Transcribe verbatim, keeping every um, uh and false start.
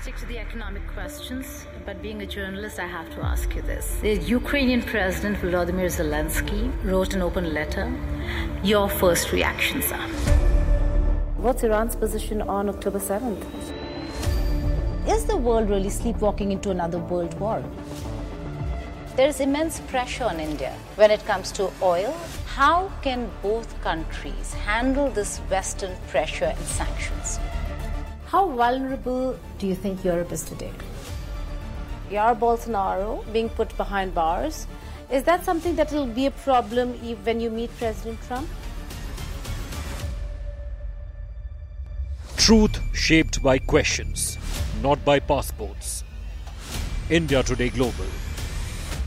stick to the economic questions, but being a journalist, I have to ask you this. The Ukrainian President Volodymyr Zelensky wrote an open letter. Your first reactions are? What's Iran's position on October seventh? Is the world really sleepwalking into another world war? There is immense pressure on India when it comes to oil. How can both countries handle this Western pressure and sanctions? How vulnerable do you think Europe is today? Jair Bolsonaro being put behind bars, is that something that will be a problem when you meet President Trump? Truth shaped by questions, not by passports. India Today Global.